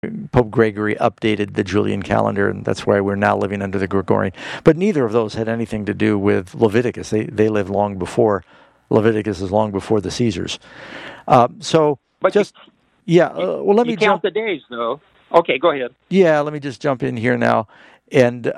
Pope Gregory updated the Julian calendar, and that's why we're now living under the Gregorian. But neither of those had anything to do with Leviticus. They lived long before Leviticus, is long before the Caesars. Let me count the days, though. Okay, go ahead. Yeah, let me just jump in here now. And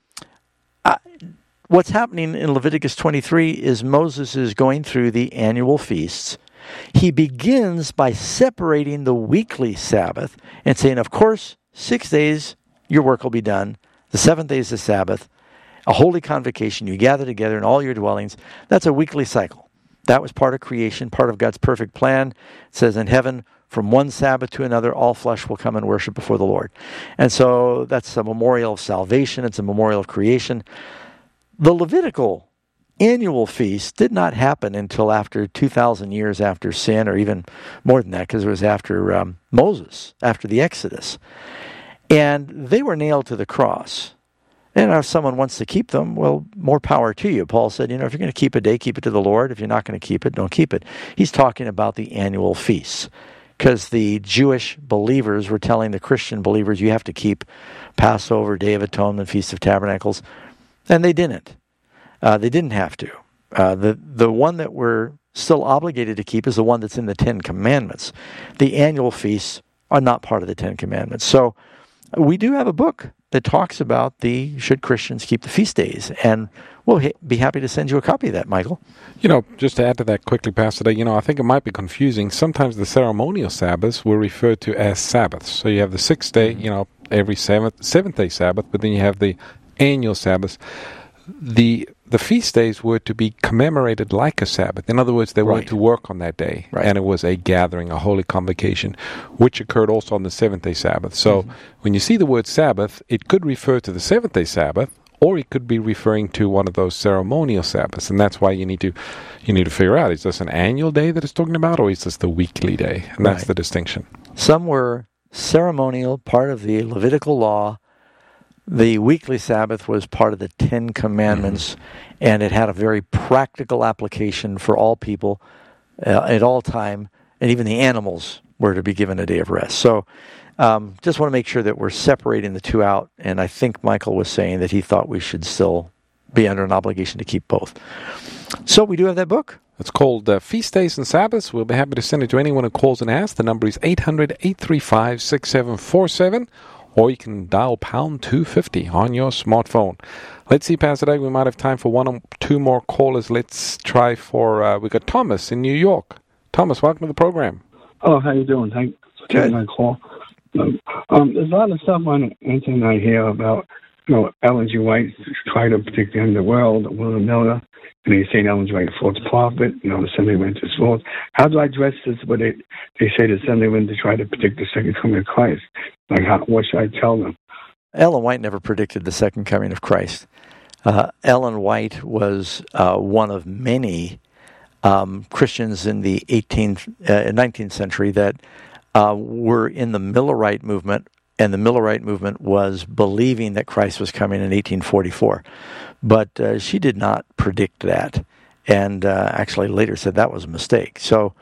what's happening in Leviticus 23 is Moses is going through the annual feasts. He begins by separating the weekly Sabbath and saying, of course, 6 days your work will be done. The seventh day is the Sabbath, a holy convocation. You gather together in all your dwellings. That's a weekly cycle. That was part of creation, part of God's perfect plan. It says in heaven, from one Sabbath to another, all flesh will come and worship before the Lord. And so that's a memorial of salvation. It's a memorial of creation. The Levitical annual feast did not happen until after 2,000 years after sin, or even more than that, because it was after Moses, after the Exodus. And they were nailed to the cross. And if someone wants to keep them, well, more power to you. Paul said, if you're going to keep a day, keep it to the Lord. If you're not going to keep it, don't keep it. He's talking about the annual feasts, because the Jewish believers were telling the Christian believers, you have to keep Passover, Day of Atonement, Feast of Tabernacles. And they didn't. They didn't have to. The one that we're still obligated to keep is the one that's in the Ten Commandments. The annual feasts are not part of the Ten Commandments. So we do have a book that talks about should Christians keep the feast days, and we'll be happy to send you a copy of that, Michael. Just to add to that quickly, Pastor Day, I think it might be confusing. Sometimes the ceremonial Sabbaths were referred to as Sabbaths. So you have the 6th day, every seventh day Sabbath, but then you have the annual Sabbaths. The feast days were to be commemorated like a Sabbath. In other words, they weren't to work on that day. Right. And it was a gathering, a holy convocation, which occurred also on the seventh-day Sabbath. So when you see the word Sabbath, it could refer to the seventh-day Sabbath, or it could be referring to one of those ceremonial Sabbaths. And that's why you need to figure out, is this an annual day that it's talking about, or is this the weekly day? And that's the distinction. Some were ceremonial, part of the Levitical law. The weekly Sabbath was part of the Ten Commandments, and it had a very practical application for all people at all time, and even the animals were to be given a day of rest. So just want to make sure that we're separating the two out, and I think Michael was saying that he thought we should still be under an obligation to keep both. So we do have that book. It's called Feast Days and Sabbaths. We'll be happy to send it to anyone who calls and asks. The number is 800-835-6747. Or you can dial pound 250 on your smartphone. Let's see, Pastor Day, we might have time for one or two more callers. Let's try for, we got Thomas in New York. Thomas, welcome to the program. Oh, how you doing? Thanks for taking my call. There's a lot of stuff on the internet I hear about, Ellen G. White tried to predict the end of the world, William Miller, and they say Ellen G. White false prophet, the Assemblyman is false. How do I address this when they say the Assemblyman to try to predict the second coming of Christ? What should I tell them? Ellen White never predicted the second coming of Christ. Ellen White was one of many Christians in the 19th century that were in the Millerite movement, and the Millerite movement was believing that Christ was coming in 1844. But she did not predict that, and actually later said that was a mistake. So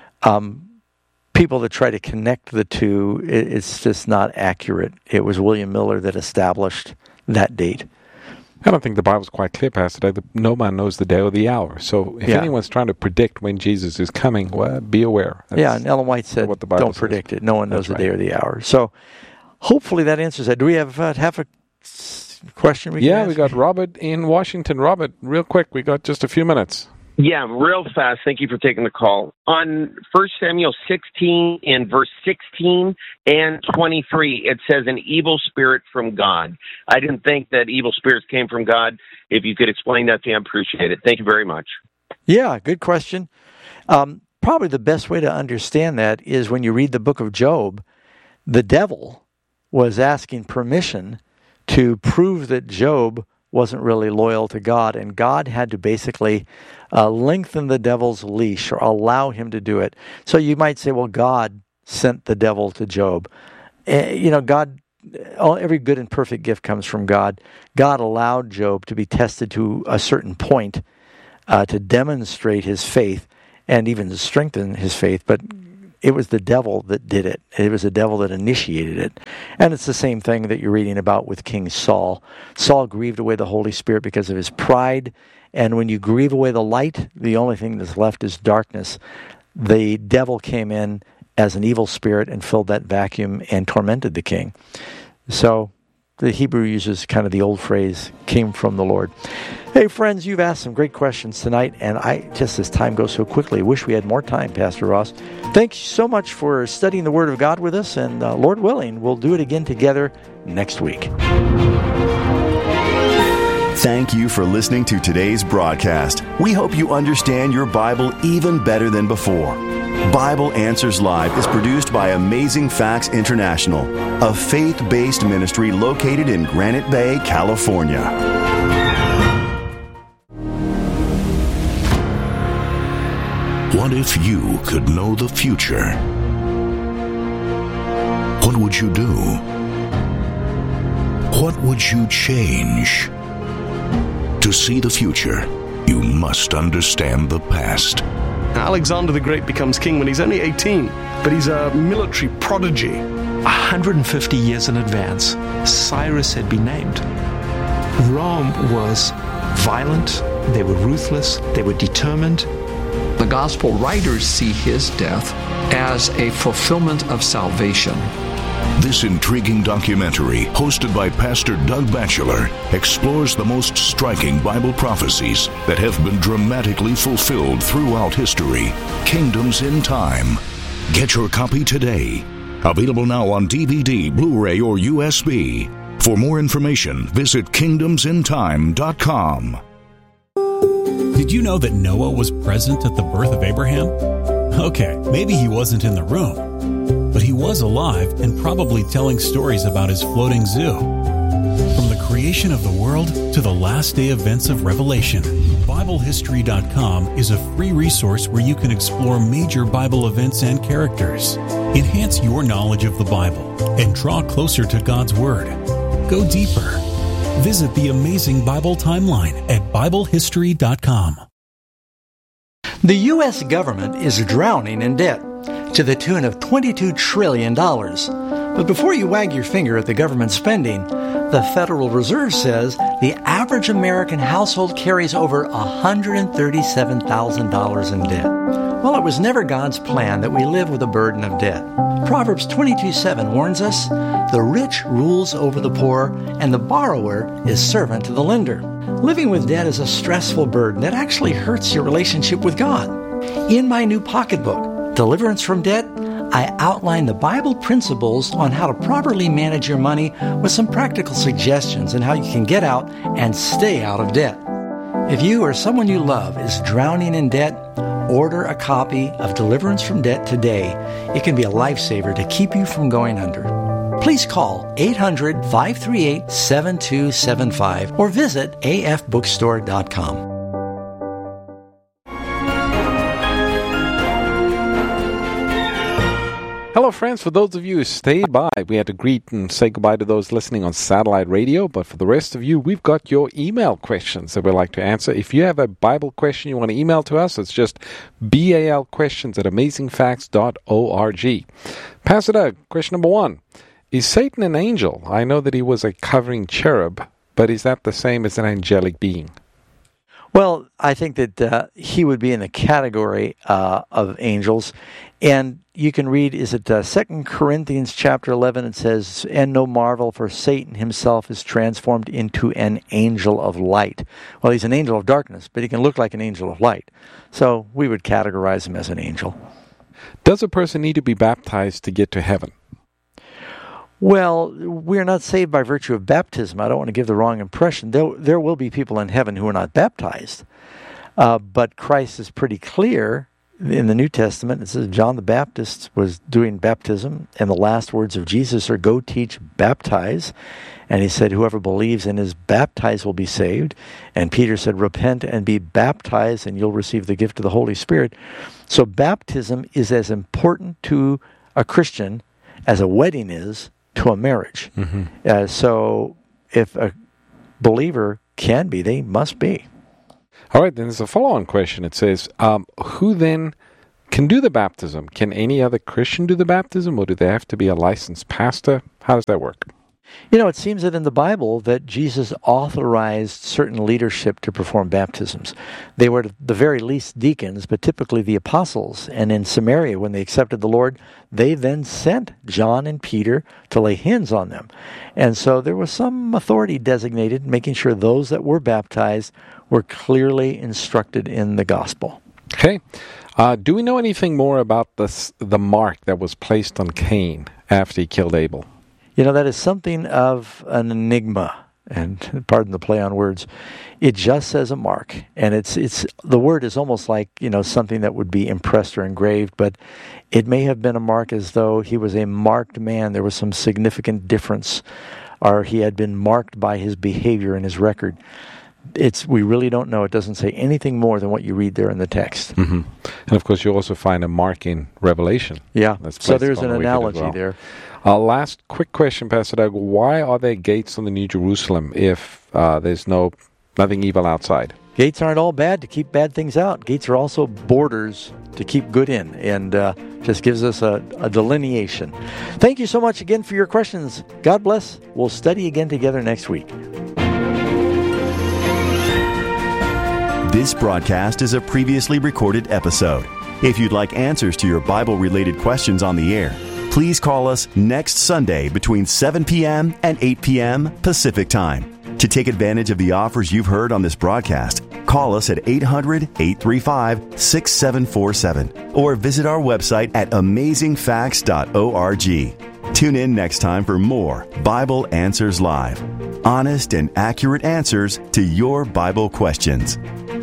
people that try to connect the two, it's just not accurate. It was William Miller that established that date. I don't think the Bible's quite clear, Pastor Dave. No man knows the day or the hour. So if anyone's trying to predict when Jesus is coming, well, be aware. And Ellen White said, don't predict it. No one knows the day or the hour. So hopefully that answers that. Do we have half a question we can ask? We got Robert in Washington. Robert, real quick, we got just a few minutes. Yeah, real fast. Thank you for taking the call. On 1 Samuel 16, in verse 16 and 23, it says an evil spirit from God. I didn't think that evil spirits came from God. If you could explain that to me, I appreciate it. Thank you very much. Yeah, good question. Probably the best way to understand that is when you read the book of Job, the devil was asking permission to prove that Job wasn't really loyal to God, and God had to basically lengthen the devil's leash or allow him to do it. So you might say, well, God sent the devil to Job. God, every good and perfect gift comes from God. God allowed Job to be tested to a certain point to demonstrate his faith and even to strengthen his faith. But it was the devil that did it. It was the devil that initiated it. And it's the same thing that you're reading about with King Saul. Saul grieved away the Holy Spirit because of his pride. And when you grieve away the light, the only thing that's left is darkness. The devil came in as an evil spirit and filled that vacuum and tormented the king. So the Hebrew uses kind of the old phrase, came from the Lord. Hey, friends, you've asked some great questions tonight, and just as time goes so quickly, wish we had more time, Pastor Ross. Thanks so much for studying the Word of God with us, and Lord willing, we'll do it again together next week. Thank you for listening to today's broadcast. We hope you understand your Bible even better than before. Bible Answers Live is produced by Amazing Facts International, a faith-based ministry located in Granite Bay, California. What if you could know the future? What would you do? What would you change? To see the future, you must understand the past. Alexander the Great becomes king when he's only 18, but he's a military prodigy. 150 years in advance, Cyrus had been named. Rome was violent, they were ruthless, they were determined. The gospel writers see his death as a fulfillment of salvation. This intriguing documentary, hosted by Pastor Doug Batchelor, explores the most striking Bible prophecies that have been dramatically fulfilled throughout history. Kingdoms in Time. Get your copy today. Available now on DVD, Blu-ray, or USB. For more information, visit kingdomsintime.com. Did you know that Noah was present at the birth of Abraham? Okay, maybe he wasn't in the room, but he was alive and probably telling stories about his floating zoo. From the creation of the world to the last day events of Revelation, BibleHistory.com is a free resource where you can explore major Bible events and characters. Enhance your knowledge of the Bible and draw closer to God's Word. Go deeper. Visit the Amazing Bible Timeline at BibleHistory.com. The U.S. government is drowning in debt to the tune of $22 trillion. But before you wag your finger at the government spending, the Federal Reserve says the average American household carries over $137,000 in debt. Well, it was never God's plan that we live with a burden of debt. Proverbs 22:7 warns us, the rich rules over the poor, and the borrower is servant to the lender. Living with debt is a stressful burden that actually hurts your relationship with God. In my new pocketbook, Deliverance from Debt, I outline the Bible principles on how to properly manage your money with some practical suggestions on how you can get out and stay out of debt. If you or someone you love is drowning in debt, order a copy of Deliverance from Debt today. It can be a lifesaver to keep you from going under. Please call 800-538-7275 or visit afbookstore.com. Hello, friends. For those of you who stayed by, we had to greet and say goodbye to those listening on satellite radio. But for the rest of you, we've got your email questions that we'd like to answer. If you have a Bible question you want to email to us, it's just balquestions@amazingfacts.org. Pastor Doug, question number 1. Is Satan an angel? I know that he was a covering cherub, but is that the same as an angelic being? Well, I think that he would be in the category of angels. And you can read, is it 2 Corinthians chapter 11? It says, and no marvel, for Satan himself is transformed into an angel of light. Well, he's an angel of darkness, but he can look like an angel of light. So we would categorize him as an angel. Does a person need to be baptized to get to heaven? Well, we're not saved by virtue of baptism. I don't want to give the wrong impression. There will be people in heaven who are not baptized. But Christ is pretty clear in the New Testament. It says John the Baptist was doing baptism, and the last words of Jesus are, go teach, baptize. And he said, whoever believes and is baptized will be saved. And Peter said, repent and be baptized, and you'll receive the gift of the Holy Spirit. So baptism is as important to a Christian as a wedding is to a marriage. Mm-hmm. So if a believer can be, they must be. All right, then there's a follow-on question. It says, who then can do the baptism. Can any other Christian do the baptism, or do they have to be a licensed pastor? How does that work? You know, it seems that in the Bible that Jesus authorized certain leadership to perform baptisms. They were at the very least deacons, but typically the apostles. And in Samaria, when they accepted the Lord, they then sent John and Peter to lay hands on them. And so there was some authority designated, making sure those that were baptized were clearly instructed in the gospel. Okay. Do we know anything more about the mark that was placed on Cain after he killed Abel? You know, that is something of an enigma, and pardon the play on words. It just says a mark, and it's the word is almost like, you know, something that would be impressed or engraved, but it may have been a mark as though he was a marked man. There was some significant difference, or he had been marked by his behavior and his record. We really don't know. It doesn't say anything more than what you read there in the text. Mm-hmm. And of course, you also find a mark in Revelation. Yeah, so there's an analogy there. Last quick question, Pastor Doug. Why are there gates on the New Jerusalem if there's nothing evil outside? Gates aren't all bad to keep bad things out. Gates are also borders to keep good in, and just gives us a delineation. Thank you so much again for your questions. God bless. We'll study again together next week. This broadcast is a previously recorded episode. If you'd like answers to your Bible-related questions on the air, please call us next Sunday between 7 p.m. and 8 p.m. Pacific Time. To take advantage of the offers you've heard on this broadcast, call us at 800-835-6747 or visit our website at amazingfacts.org. Tune in next time for more Bible Answers Live. Honest and accurate answers to your Bible questions.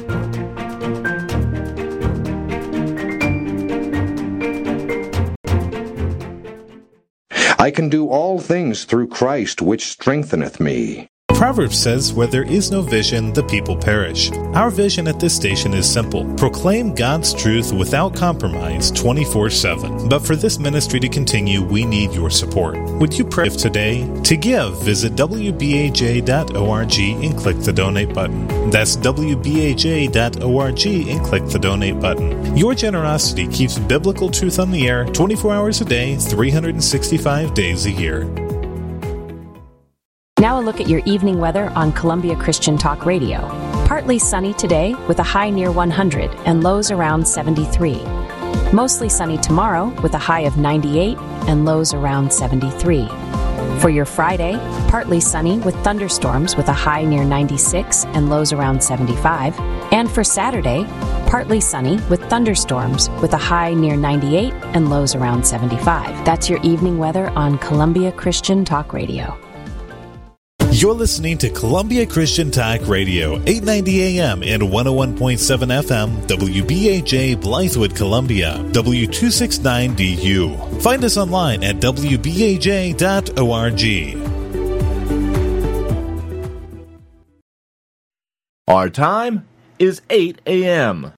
I can do all things through Christ, which strengtheneth me. Proverbs says, where there is no vision, the people perish. Our vision at this station is simple. Proclaim God's truth without compromise 24/7. But for this ministry to continue, we need your support. Would you pray today? To give, visit WBAJ.org and click the donate button. That's WBAJ.org and click the donate button. Your generosity keeps biblical truth on the air 24 hours a day, 365 days a year. Now a look at your evening weather on Columbia Christian Talk Radio. Partly sunny today with a high near 100 and lows around 73. Mostly sunny tomorrow with a high of 98 and lows around 73. For your Friday, partly sunny with thunderstorms with a high near 96 and lows around 75. And for Saturday, partly sunny with thunderstorms with a high near 98 and lows around 75. That's your evening weather on Columbia Christian Talk Radio. You're listening to Columbia Christian Talk Radio, 890 AM and 101.7 FM, WBAJ Blythewood, Columbia, W269DU. Find us online at WBAJ.org. Our time is 8 a.m.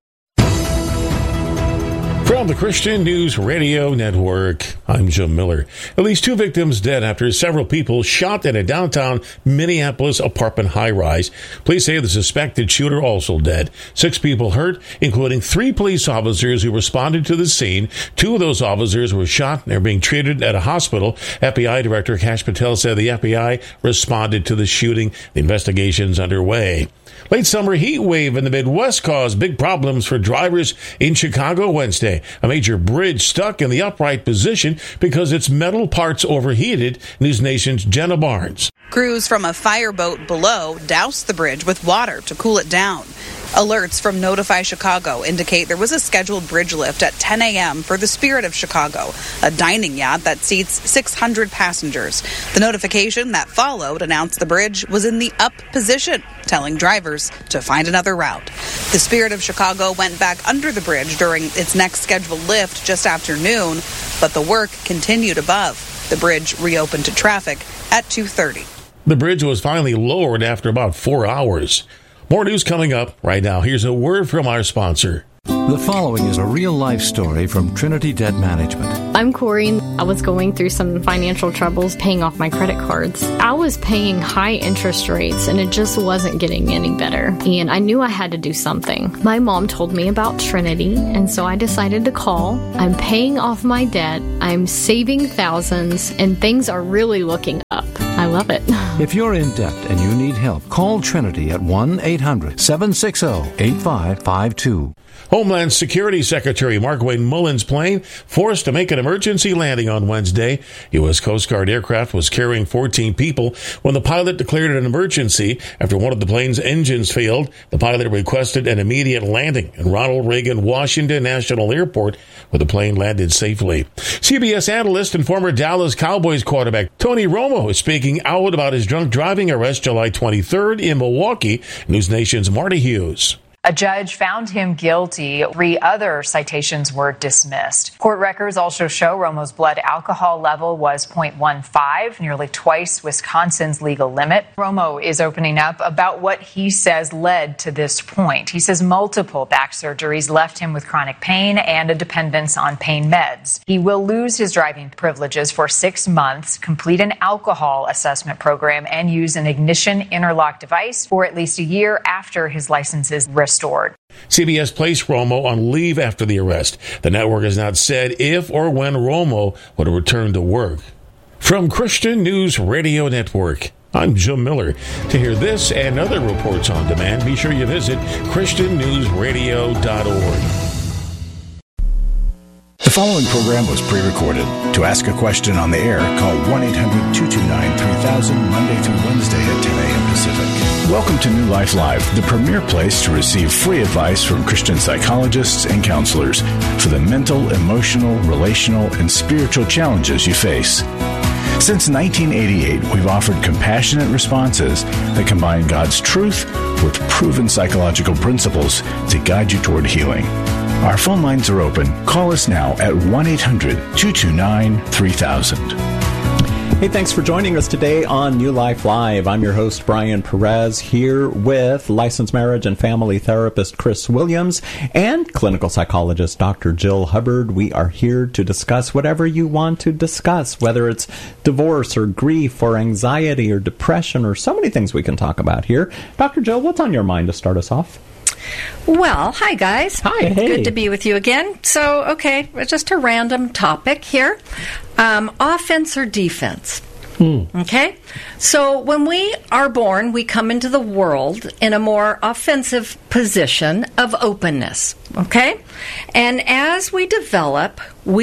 From the Christian News Radio Network, I'm Jim Miller. At least 2 victims dead after several people shot at a downtown Minneapolis apartment high-rise. Police say the suspected shooter also dead. 6 people hurt, including 3 police officers who responded to the scene. 2 of those officers were shot and are being treated at a hospital. FBI Director Kash Patel said the FBI responded to the shooting. The investigation's underway. Late summer heat wave in the Midwest caused big problems for drivers in Chicago Wednesday. A major bridge stuck in the upright position because its metal parts overheated. News Nation's Jenna Barnes. Crews from a fireboat below doused the bridge with water to cool it down. Alerts from Notify Chicago indicate there was a scheduled bridge lift at 10 a.m. for the Spirit of Chicago, a dining yacht that seats 600 passengers. The notification that followed announced the bridge was in the up position, telling drivers to find another route. The Spirit of Chicago went back under the bridge during its next scheduled lift just after noon, but the work continued above. The bridge reopened to traffic at 2:30. The bridge was finally lowered after about 4 hours. More news coming up right now. Here's a word from our sponsor. The following is a real-life story from Trinity Debt Management. I'm Corey. I was going through some financial troubles paying off my credit cards. I was paying high interest rates and it just wasn't getting any better. And I knew I had to do something. My mom told me about Trinity, and so I decided to call. I'm paying off my debt. I'm saving thousands, and things are really looking up. I love it. If you're in debt and you need help, call Trinity at 1-800-760-8552. Homeland Security Secretary Markwayne Mullins' plane forced to make an emergency landing on Wednesday. U.S. Coast Guard aircraft was carrying 14 people when the pilot declared an emergency after one of the plane's engines failed. The pilot requested an immediate landing in Ronald Reagan Washington National Airport, where the plane landed safely. CBS analyst and former Dallas Cowboys quarterback Tony Romo is speaking out about his drunk driving arrest July 23rd in Milwaukee. News Nation's Marty Hughes. A judge found him guilty. 3 other citations were dismissed. Court records also show Romo's blood alcohol level was 0.15, nearly twice Wisconsin's legal limit. Romo is opening up about what he says led to this point. He says multiple back surgeries left him with chronic pain and a dependence on pain meds. He will lose his driving privileges for 6 months, complete an alcohol assessment program, and use an ignition interlock device for at least a year after his license is restored. CBS placed Romo on leave after the arrest. The network has not said if or when Romo would return to work. From Christian News Radio Network, I'm Jim Miller. To hear this and other reports on demand, be sure you visit ChristianNewsRadio.org. The following program was pre-recorded. To ask a question on the air, call 1-800-229-3000 Monday through Wednesday at 10 a.m. Pacific. Welcome to New Life Live, the premier place to receive free advice from Christian psychologists and counselors for the mental, emotional, relational, and spiritual challenges you face. Since 1988, we've offered compassionate responses that combine God's truth with proven psychological principles to guide you toward healing. Our phone lines are open. Call us now at 1-800-229-3000. Hey, thanks for joining us today on New Life Live. I'm your host, Brian Perez, here with licensed marriage and family therapist Chris Williams and clinical psychologist Dr. Jill Hubbard. We are here to discuss whatever you want to discuss, whether it's divorce or grief or anxiety or depression or so many things we can talk about here. Dr. Jill, what's on your mind to start us off? Well, hi, guys. Hi. It's good to be with you again. So, okay, just a random topic here. Offense or defense? Okay? So, when we are born, we come into the world in a more offensive position of openness. Okay? And as we develop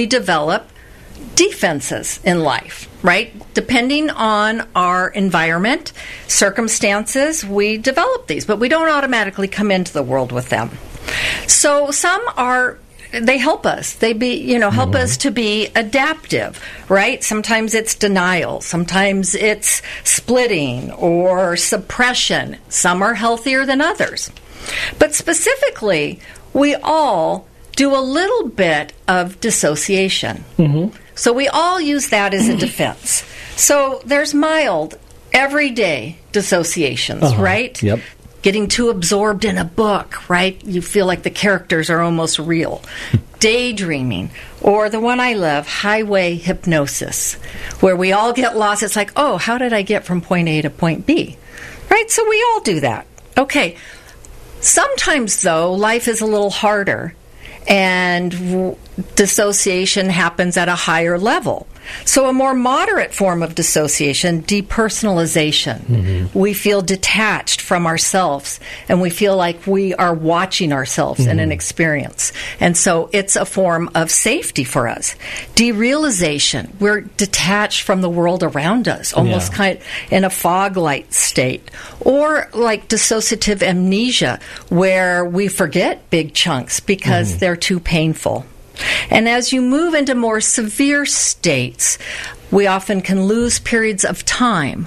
defenses in life, right? Depending on our environment, circumstances, we develop these, but we don't automatically come into the world with them. So some they help us. They help us to be adaptive, right? Sometimes it's denial. Sometimes it's splitting or suppression. Some are healthier than others. But specifically, we all do a little bit of dissociation. So we all use that as a defense. So there's mild, everyday dissociations, right? Yep. Getting too absorbed in a book, right? You feel like the characters are almost real. Daydreaming, or the one I love, highway hypnosis, where we all get lost. It's like, oh, how did I get from point A to point B? Right? So we all do that. Okay. Sometimes, though, life is a little harder, and dissociation happens at a higher level. So a more moderate form of dissociation, depersonalization. We feel detached from ourselves, and we feel like we are watching ourselves in an experience. And so it's a form of safety for us. Derealization, we're detached from the world around us, almost kind of in a fog-light state. Or like dissociative amnesia, where we forget big chunks because they're too painful. And as you move into more severe states, We often can lose periods of time,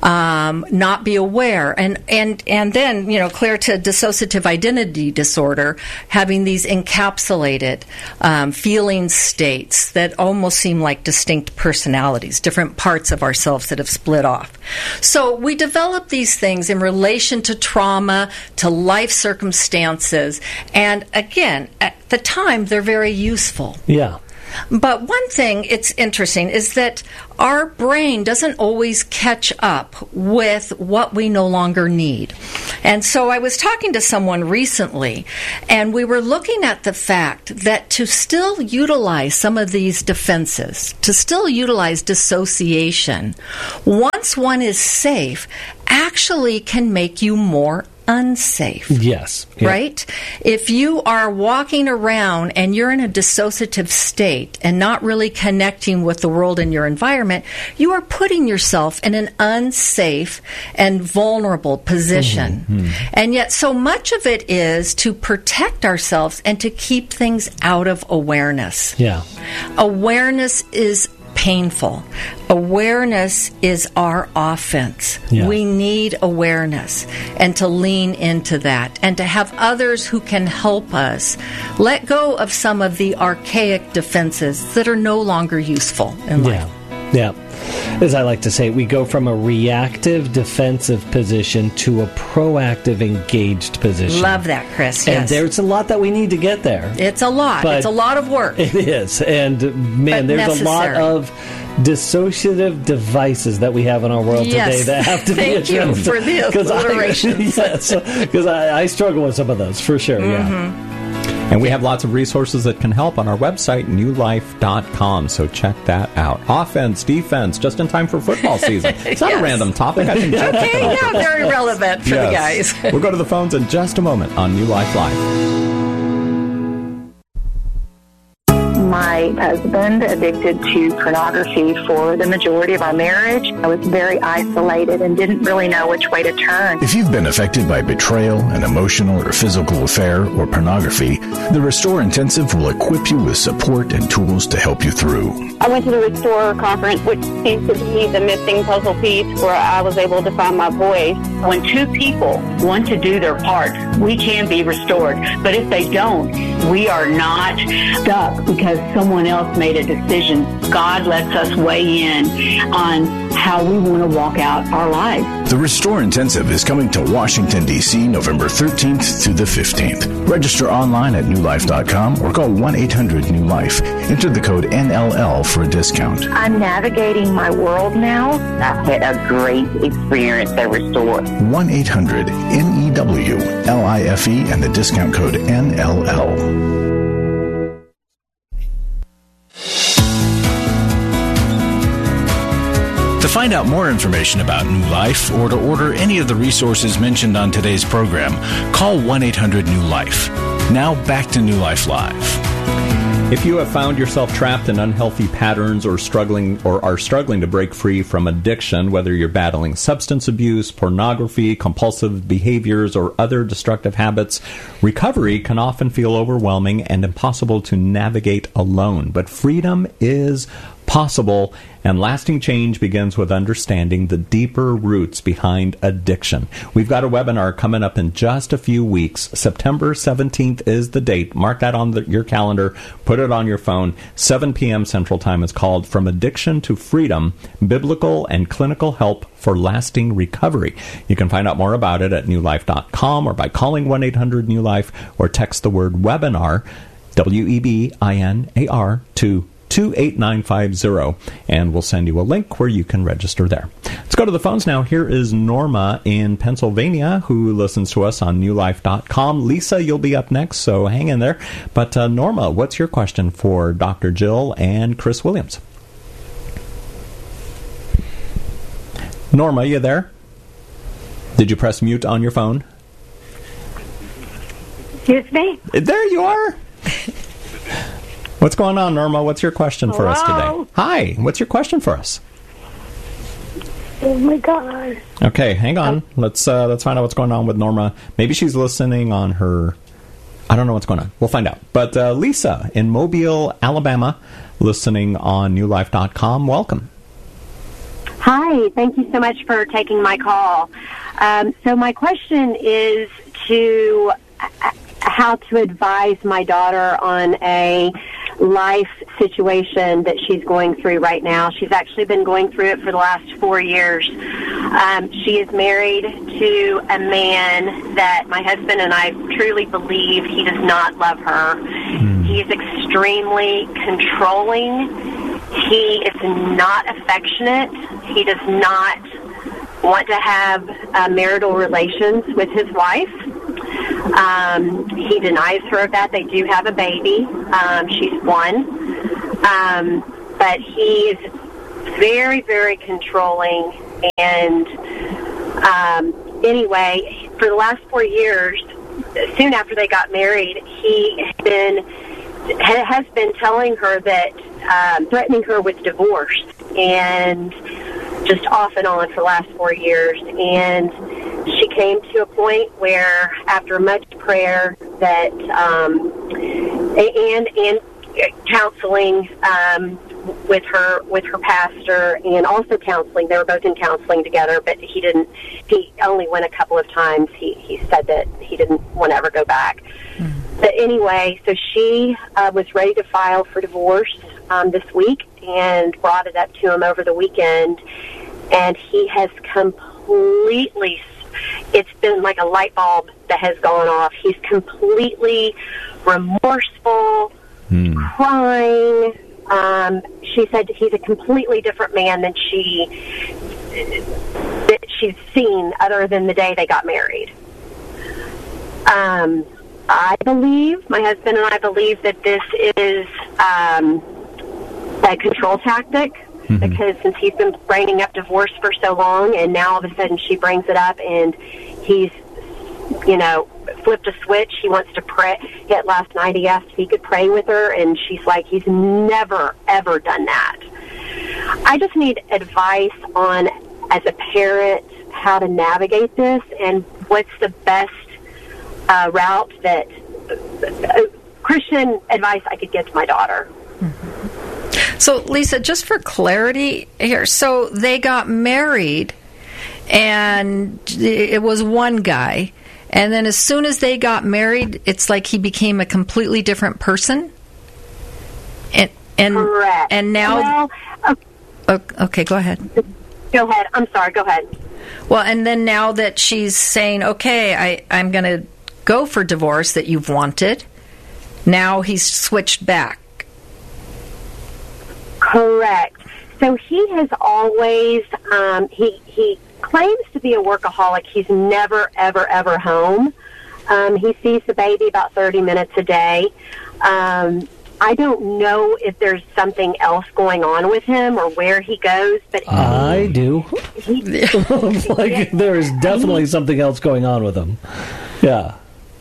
not be aware, and then, clear to dissociative identity disorder, having these encapsulated feeling states that almost seem like distinct personalities, different parts of ourselves that have split off. So we develop these things in relation to trauma, to life circumstances, and again, at the time, they're very useful. Yeah. But one thing, it's interesting, is that our brain doesn't always catch up with what we no longer need. And so I was talking to someone recently, and we were looking at the fact that to still utilize some of these defenses, to still utilize dissociation, once one is safe, actually can make you more unsafe. Yes. Yeah. Right? If you are walking around and you're in a dissociative state and not really connecting with the world and your environment, you are putting yourself in an unsafe and vulnerable position. Mm-hmm. And yet so much of it is to protect ourselves and to keep things out of awareness. Yeah. Awareness is painful. Awareness is our offense. Yeah. We need awareness and to lean into that and to have others who can help us let go of some of the archaic defenses that are no longer useful in life. Yeah. As I like to say, we go from a reactive defensive position to a proactive engaged position. Love that, Chris. And yes. There's a lot that we need to get there. It's a lot. It's a lot of work. It is. And man, there's necessary. A lot of dissociative devices that we have in our world today that have to be addressed. Thank you for the alliterations. Because I struggle with some of those, for sure, Mm-hmm. And we have lots of resources that can help on our website, newlife.com, so check that out. Offense, defense, just in time for football season. It's not a random topic. I think very relevant for the guys. We'll go to the phones in just a moment on New Life Live. My husband addicted to pornography for the majority of our marriage. I was very isolated and didn't really know which way to turn. If you've been affected by betrayal, an emotional or physical affair, or pornography, the Restore Intensive will equip you with support and tools to help you through. I went to the Restore conference, which seems to be the missing puzzle piece where I was able to find my voice. When two people want to do their part, we can be restored. But if they don't, we are not stuck because someone else made a decision. God lets us weigh in on how we want to walk out our lives. The Restore Intensive is coming to Washington, D.C. November 13th through the 15th. Register online at newlife.com or call 1-800-NEW-LIFE. Enter the code NLL for a discount. I'm navigating my world now. I've had a great experience at Restore. 1-800-NEWLIFE and the discount code NLL. To find out more information about New Life or to order any of the resources mentioned on today's program, call 1-800-NEW-LIFE. Now back to New Life Live. If you have found yourself trapped in unhealthy patterns or are struggling to break free from addiction, whether you're battling substance abuse, pornography, compulsive behaviors, or other destructive habits, recovery can often feel overwhelming and impossible to navigate alone. But freedom is possible, and lasting change begins with understanding the deeper roots behind addiction. We've got a webinar coming up in just a few weeks. September 17th is the date. Mark that on your calendar. Put it on your phone. 7 p.m. Central Time is called From Addiction to Freedom, Biblical and Clinical Help for Lasting Recovery. You can find out more about it at newlife.com or by calling 1-800-NEW-LIFE or text the word webinar, WEBINAR, to 28950, and we'll send you a link where you can register there. Let's go to the phones now. Here is Norma in Pennsylvania, who listens to us on newlife.com. Lisa, you'll be up next, so hang in there. But Norma, what's your question for Dr. Jill and Chris Williams? Norma, you there? Did you press mute on your phone? Excuse me? There you are. What's going on, Norma? What's your question for us today? Hi. What's your question for us? Oh my God. Okay, hang on. Let's find out what's going on with Norma. Maybe she's listening on her. I don't know what's going on. We'll find out. But Lisa in Mobile, Alabama, listening on newlife.com. Welcome. Hi, thank you so much for taking my call. So my question is to how to advise my daughter on a life situation that she's going through right now. She's actually been going through it for the last 4 years. She is married to a man that my husband and I truly believe he does not love her. He's extremely controlling. He is not affectionate. He does not want to have marital relations with his wife. He denies her of that. They do have a baby. She's 1. But he is very, very controlling. And anyway, for the last 4 years, soon after they got married, he has been telling her that, threatening her with divorce, and just off and on for the last 4 years. And she came to a point where, after much prayer, that and counseling with her pastor, and also counseling. They were both in counseling together, but he only went a couple of times. He said that he didn't want to ever go back. But anyway, so she was ready to file for divorce this week, and brought it up to him over the weekend, and he has completely, it's been like a light bulb that has gone off. He's completely remorseful, crying. She said he's a completely different man than that she's seen other than the day they got married. I believe, my husband and I believe, that this is a control tactic, because since he's been bringing up divorce for so long, and now all of a sudden she brings it up, and he's, flipped a switch. He wants to pray. Yet last night he asked if he could pray with her, and she's like, he's never, ever done that. I just need advice on, as a parent, how to navigate this, and what's the best route that Christian advice I could give to my daughter. So, Lisa, just for clarity here, so they got married, and it was one guy, and then as soon as they got married, it's like he became a completely different person? And correct. And now... Okay, go ahead. Go ahead. I'm sorry, go ahead. Well, and then now that she's saying, okay, I'm going to go for divorce that you've wanted, now he's switched back. Correct. So he has always, he claims to be a workaholic. He's never, ever, ever home. He sees the baby about 30 minutes a day. I don't know if there's something else going on with him or where he goes, but I do. There is definitely something else going on with him. Yeah.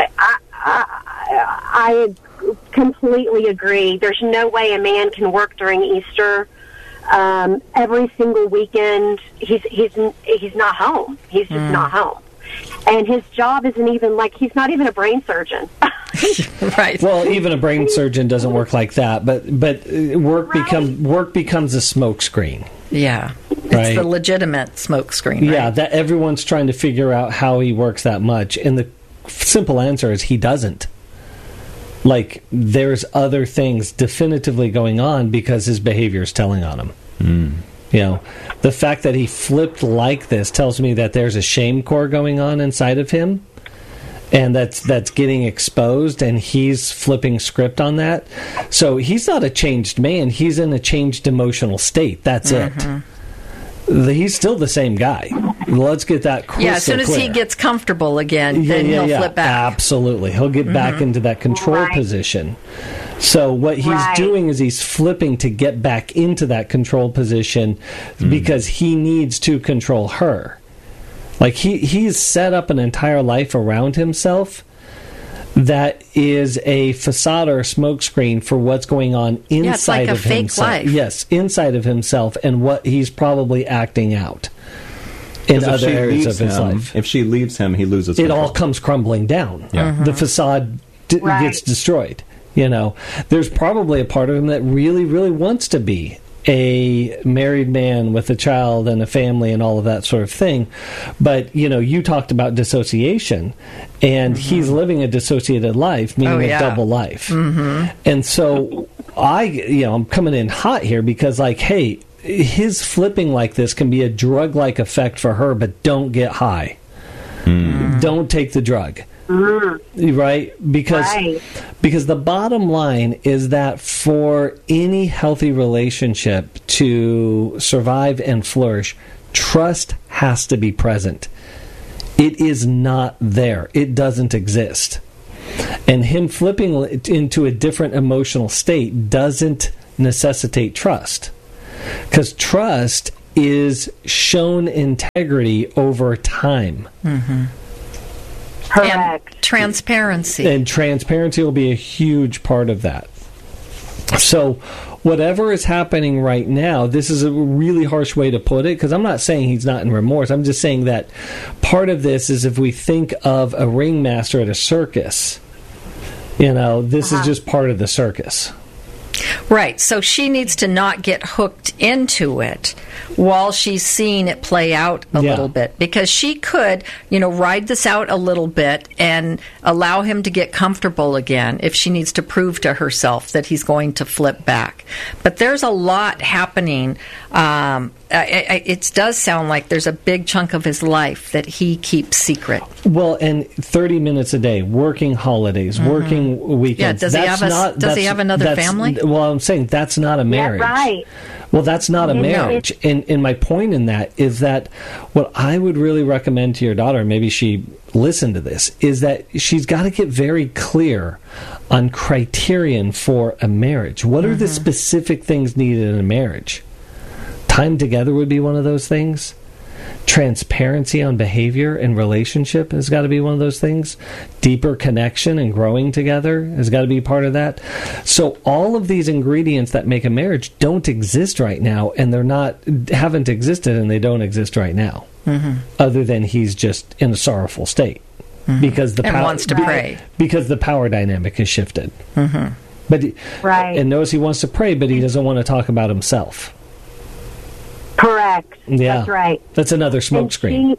I completely agree. There's no way a man can work during Easter. Every single weekend, he's not home. He's just not home. And his job isn't even he's not even a brain surgeon. Right. Well, even a brain surgeon doesn't work like that. But work becomes a smokescreen. Yeah, right? It's the legitimate smokescreen. Right? Yeah, that everyone's trying to figure out how he works that much, and the simple answer is he doesn't. There's other things definitively going on because his behavior is telling on him. The fact that he flipped like this tells me that there's a shame core going on inside of him, and that's getting exposed, and he's flipping script on that. So he's not a changed man. He's in a changed emotional state. That's it. He's still the same guy. Let's get that crystal clear. Yeah, as soon as he gets comfortable again, then he'll flip back. Absolutely. He'll get back into that control position. So what he's doing is he's flipping to get back into that control position because he needs to control her. He's set up an entire life around himself that is a facade or a smokescreen for what's going on inside of himself. Fake life. Yes, inside of himself, and what he's probably acting out in other areas of his life. If she leaves him, he loses it. control. All comes crumbling down. Yeah. The facade gets destroyed. There's probably a part of him that really, really wants to be a married man with a child and a family and all of that sort of thing. But, you talked about dissociation, and he's living a dissociated life, meaning a double life. Mm-hmm. And so I'm coming in hot here because, hey, his flipping like this can be a drug-like effect for her, but don't get high. Don't take the drug. Right? Because the bottom line is that for any healthy relationship to survive and flourish, trust has to be present. It is not there. It doesn't exist. And him flipping into a different emotional state doesn't necessitate trust. Because trust is shown integrity over time. Mm-hmm. Correct. And transparency. And transparency will be a huge part of that. So whatever is happening right now, this is a really harsh way to put it, because I'm not saying he's not in remorse. I'm just saying that part of this is if we think of a ringmaster at a circus, this is just part of the circus. Right, so she needs to not get hooked into it while she's seeing it play out a little bit, because she could, ride this out a little bit and allow him to get comfortable again if she needs to prove to herself that he's going to flip back. But there's a lot happening. It does sound like there's a big chunk of his life that he keeps secret. Well, and 30 minutes a day, working holidays, working weekends. Yeah, does he have another family? Well, I'm saying that's not a marriage. That's right. Well, that's not a marriage. And my point in that is that what I would really recommend to your daughter, maybe she listened to this, is that she's got to get very clear on criterion for a marriage. What are the specific things needed in a marriage? Time together would be one of those things. Transparency on behavior and relationship has got to be one of those things. Deeper connection and growing together has got to be part of that. So all of these ingredients that make a marriage don't exist right now, and haven't existed, and they don't exist right now. Other than he's just in a sorrowful state because wants to pray because the power dynamic has shifted. But and knows he wants to pray, but he doesn't want to talk about himself. Correct. Yeah. That's right. That's another smokescreen.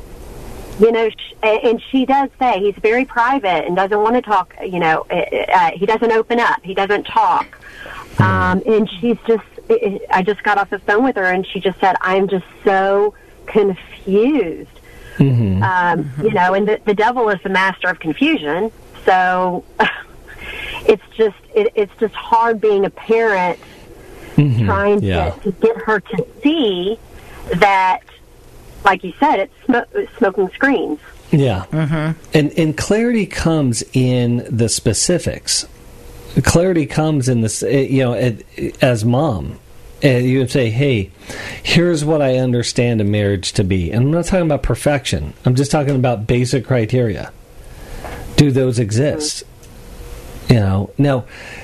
And she does say he's very private and doesn't want to talk. He doesn't open up. He doesn't talk. And she's just. I just got off the phone with her, and she just said, "I'm just so confused." And the devil is the master of confusion. So it's just hard being a parent. Trying to get her to see that, like you said, it's smoking screens. Yeah. And clarity comes in the specifics. Clarity comes in this, as mom. You would say, hey, here's what I understand a marriage to be. And I'm not talking about perfection. I'm just talking about basic criteria. Do those exist? Now,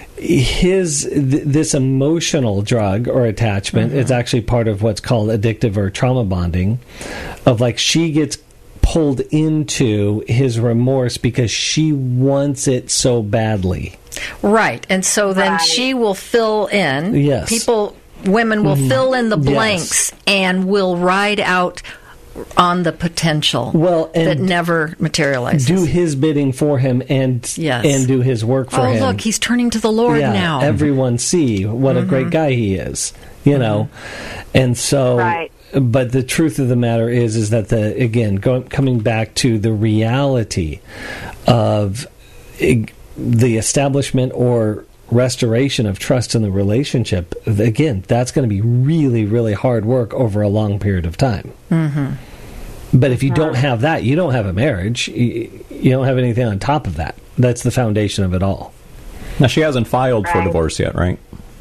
this emotional drug or attachment is actually part of what's called addictive or trauma bonding, of she gets pulled into his remorse because she wants it so badly. Right. And so then she will fill in. Yes. Women will fill in the blanks and will ride out on the potential that never materializes. Do his bidding for him and do his work for him. Oh, look, he's turning to the Lord now. Everyone see what a great guy he is, And so, but the truth of the matter is that coming back to the reality of the establishment or restoration of trust in the relationship, again, that's going to be really, really hard work over a long period of time. But if you don't have that, you don't have a marriage. You don't have anything on top of that. That's the foundation of it all. Now, she hasn't filed for divorce yet, right?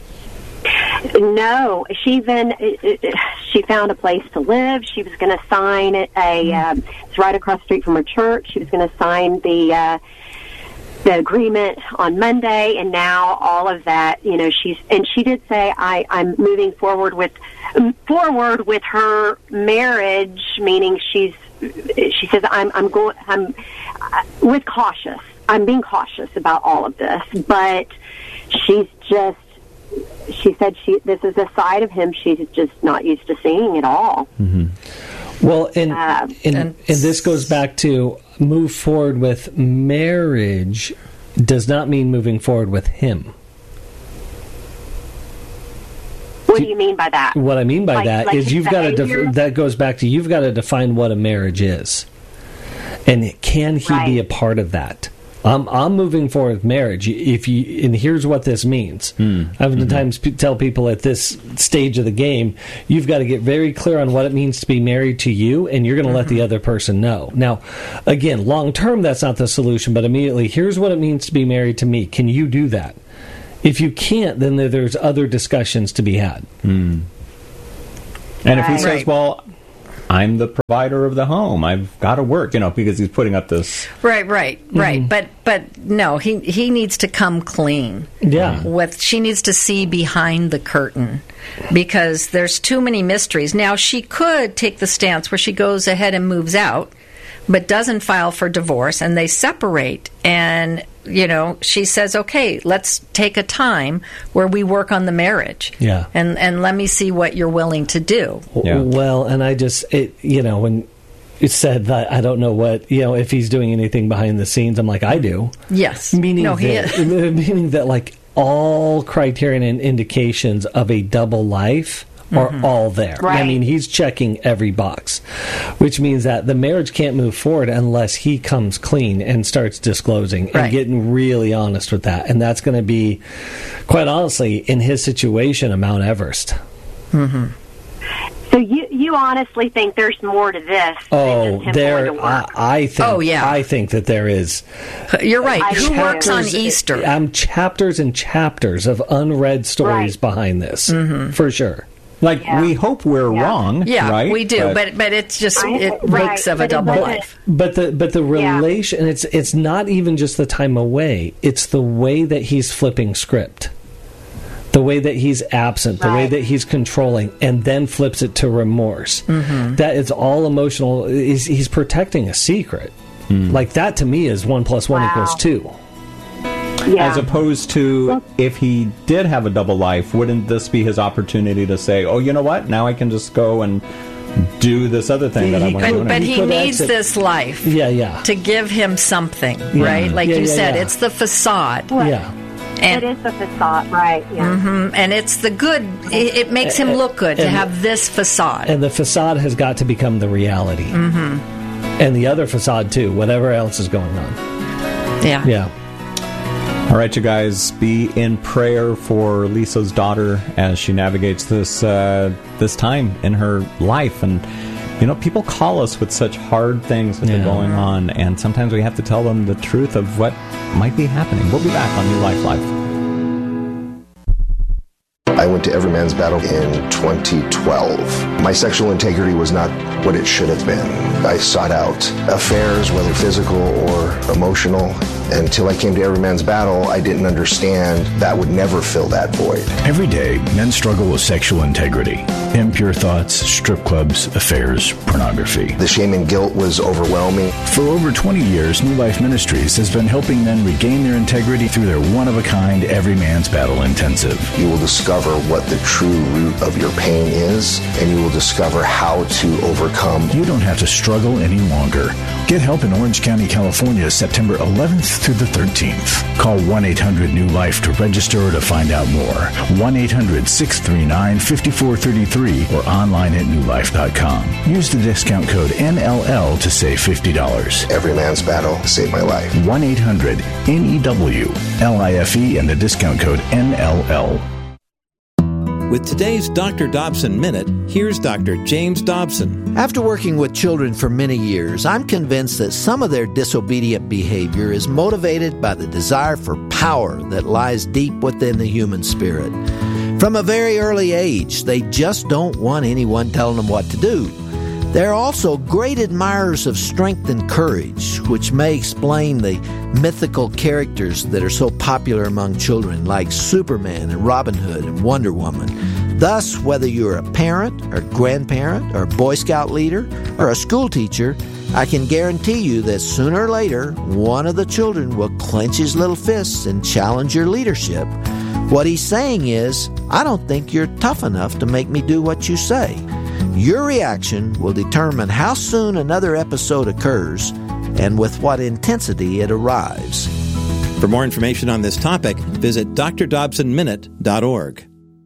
No, she found a place to live. She was going to sign it's right across the street from her church. She was going to sign the agreement on Monday, and now all of that, she did say, I'm moving forward with her marriage, meaning she says, I'm with cautious. I'm being cautious about all of this, but she's just she said this is a side of him she's just not used to seeing at all. Mm-hmm. Well, and this goes back to move forward with marriage does not mean moving forward with him. What do you mean by that? What I mean by that is you've got to. That goes back to you've got to define what a marriage is, and can he be a part of that? I'm moving forward with marriage. And here's what this means. I oftentimes tell people at this stage of the game, you've got to get very clear on what it means to be married to you, and you're going to let the other person know. Now, again, long term, that's not the solution, but immediately, here's what it means to be married to me. Can you do that? If you can't, then there's other discussions to be had. And if he says, well, I'm the provider of the home, I've got to work, because he's putting up this... Right. But no, he needs to come clean. Yeah. She needs to see behind the curtain, because there's too many mysteries. Now, she could take the stance where she goes ahead and moves out, but doesn't file for divorce, and they separate, and she says, okay, let's take a time where we work on the marriage. Yeah. And let me see what you're willing to do. Yeah. Well, and I just, when it said that I don't know what, if he's doing anything behind the scenes, I'm like, I do. Yes. Meaning he is. Meaning that, like, all criterion and indications of a double life are all there. Right. I mean, he's checking every box, which means that the marriage can't move forward unless he comes clean and starts disclosing and getting really honest with that. And that's going to be, quite honestly, in his situation, a Mount Everest. So you honestly think there's more to this? I think. Oh, yeah. I think that there is. You're right. Who works on Easter? Chapters and chapters of unread stories behind this, for sure. We hope we're wrong, yeah, right? We do, but it's just it reeks of a double life. But the relation, it's not even just the time away. It's the way that he's flipping script, the way that he's absent, the way that he's controlling, and then flips it to remorse. That is all emotional. He's protecting a secret. Like that to me is 1 + 1 = 2. Yeah. As opposed to if he did have a double life, wouldn't this be his opportunity to say, oh, you know what? Now I can just go and do this other thing that I want to do. But he needs this life to give him something, right? Like you said, it's the facade. And it is the facade, right? Yeah. And it's the good. It makes him look good to have this facade. And the facade has got to become the reality. And the other facade, too, whatever else is going on. Yeah. All right, you guys, be in prayer for Lisa's daughter as she navigates this time in her life. And, people call us with such hard things that are going on, and sometimes we have to tell them the truth of what might be happening. We'll be back on New Life Live. I went to Every Man's Battle in 2012. My sexual integrity was not what it should have been. I sought out affairs, whether physical or emotional. Until I came to Every Man's Battle, I didn't understand that would never fill that void. Every day, men struggle with sexual integrity. Impure thoughts, strip clubs, affairs, pornography. The shame and guilt was overwhelming. For over 20 years, New Life Ministries has been helping men regain their integrity through their one-of-a-kind Every Man's Battle Intensive. You will discover what the true root of your pain is, and you will discover how to overcome. You don't have to struggle any longer. Get help in Orange County, California, September 11th through the 13th. Call 1-800-NEW-LIFE to register or to find out more. 1-800-639-5433 or online at newlife.com. Use the discount code NLL to save $50. Every Man's Battle saved my life. 1-800-NEW-LIFE and the discount code NLL. With today's Dr. Dobson Minute, here's Dr. James Dobson. After working with children for many years, I'm convinced that some of their disobedient behavior is motivated by the desire for power that lies deep within the human spirit. From a very early age, they just don't want anyone telling them what to do. They're also great admirers of strength and courage, which may explain the mythical characters that are so popular among children, like Superman and Robin Hood and Wonder Woman. Thus, whether you're a parent or grandparent or Boy Scout leader or a school teacher, I can guarantee you that sooner or later, one of the children will clench his little fists and challenge your leadership. What he's saying is, I don't think you're tough enough to make me do what you say. Your reaction will determine how soon another episode occurs and with what intensity it arrives. For more information on this topic, visit drdobsonminute.org.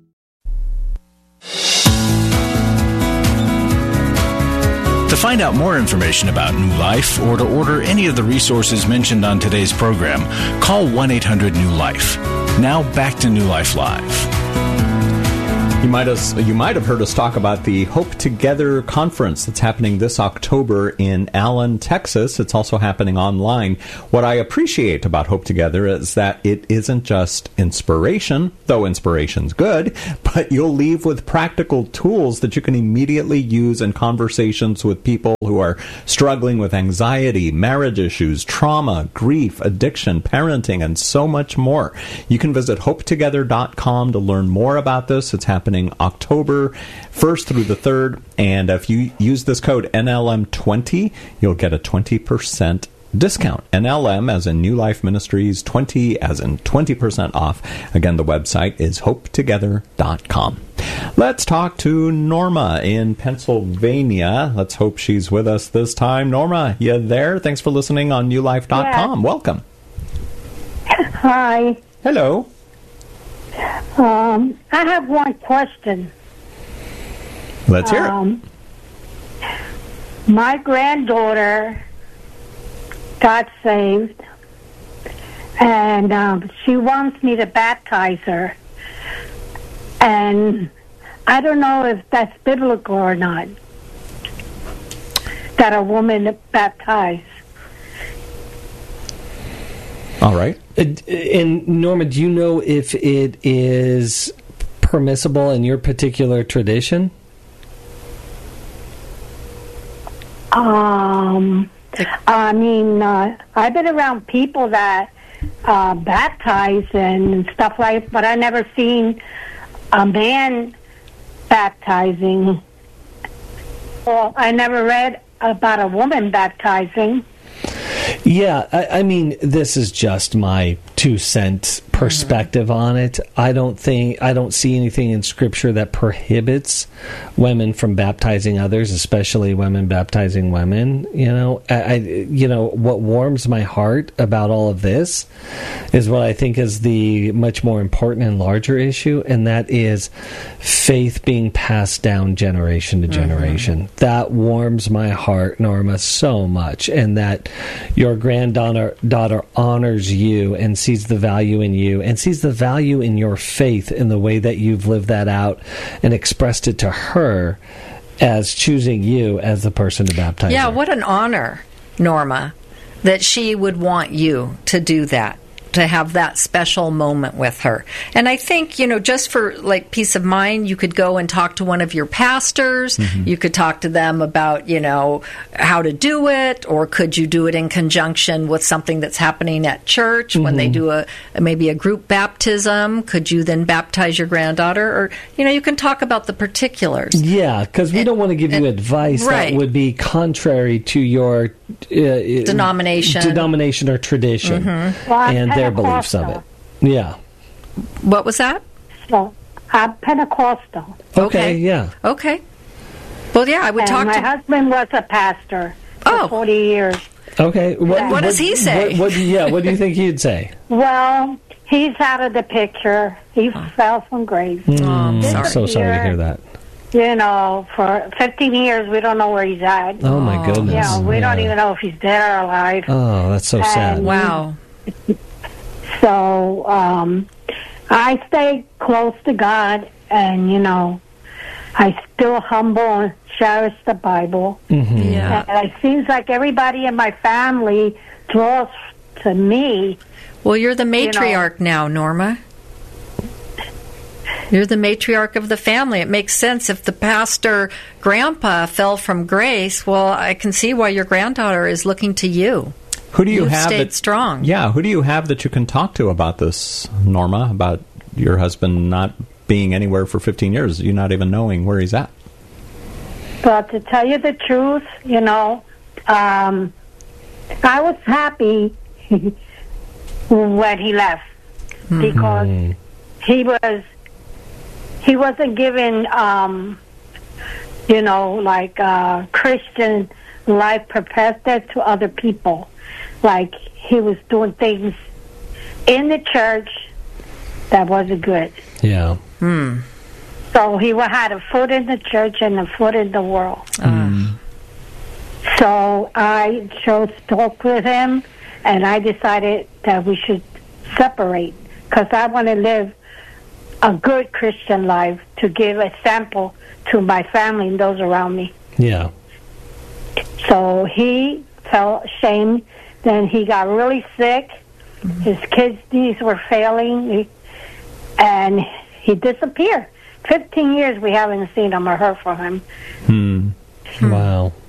To find out more information about New Life or to order any of the resources mentioned on today's program, call 1-800-NEW-LIFE. Now back to New Life Live. You might have heard us talk about the Hope Together conference that's happening this October in Allen, Texas. It's also happening online. What I appreciate about Hope Together is that it isn't just inspiration, though inspiration's good, but you'll leave with practical tools that you can immediately use in conversations with people who are struggling with anxiety, marriage issues, trauma, grief, addiction, parenting, and so much more. You can visit hopetogether.com to learn more about this. It's happening October 1st through the 3rd, and if you use this code NLM20, you'll get a 20% discount. NLM as in New Life Ministries, 20 as in 20% off. Again, the website is hopetogether.com. Let's talk to Norma in Pennsylvania. Let's hope she's with us this time. Norma, you there? Thanks for listening on newlife.com. Yes. Welcome. Hi. Hello. I have one question. Let's hear it. My granddaughter got saved, and she wants me to baptize her. And I don't know if that's biblical or not, that a woman baptized. All right. And Norma, do you know if it is permissible in your particular tradition? I mean, I've been around people that baptize and stuff like, but I never seen a man baptizing. Well, I never read about a woman baptizing. Yeah, I mean, this is just my 2-cent perspective on it. I don't see anything in Scripture that prohibits women from baptizing others, especially women baptizing women. You know, what warms my heart about all of this is what I think is the much more important and larger issue, and that is faith being passed down generation to generation. That warms my heart, Norma, so much, and that your granddaughter honors you and sees the value in you and sees the value in your faith in the way that you've lived that out and expressed it to her as choosing you as the person to baptize Yeah, her. what an honor, Norma, that she would want you to do that, to have that special moment with her. And I think, just for like peace of mind, you could go and talk to one of your pastors. Mm-hmm. You could talk to them about, how to do it, or could you do it in conjunction with something that's happening at church when they do maybe a group baptism? Could you then baptize your granddaughter? Or, you can talk about the particulars. Yeah, because we don't want to give you advice that would be contrary to your denomination or tradition. Mm-hmm. Well, and their beliefs of it. Yeah. What was that? So, I'm Pentecostal. Okay, yeah. Okay. Well, yeah, I would talk to... My husband was a pastor for 40 years. Okay. What does he say? What do you think he'd say? Well, he's out of the picture. He fell from grace. I'm so sorry to hear that. For 15 years, we don't know where he's at. Oh, my goodness. Yeah, we don't even know if he's dead or alive. Oh, that's so sad. Wow. So, I stay close to God, and, I still humble and cherish the Bible. Mm-hmm. Yeah. And it seems like everybody in my family draws to me. Well, you're the matriarch now, Norma. You're the matriarch of the family. It makes sense. If the pastor grandpa fell from grace, well, I can see why your granddaughter is looking to you. Who do you have stayed strong? Yeah, who do you have that you can talk to about this, Norma, about your husband not being anywhere for 15 years, you not even knowing where he's at? But to tell you the truth, I was happy when he left because he wasn't given, Christian life perspective to other people. Like, he was doing things in the church that wasn't good. Yeah. So he had a foot in the church and a foot in the world. So I chose to talk with him, and I decided that we should separate, because I want to live a good Christian life to give a sample to my family and those around me. Yeah. So he felt ashamed. Then he got really sick. His kidneys were failing, and he disappeared. 15 years we haven't seen him or heard from him. Wow.